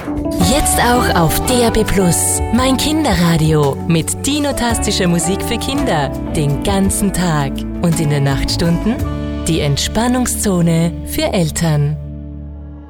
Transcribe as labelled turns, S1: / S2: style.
S1: Jetzt auch auf DAB+. Mein Kinderradio mit dinotastischer Musik für Kinder den ganzen Tag. Und in den Nachtstunden die Entspannungszone für Eltern.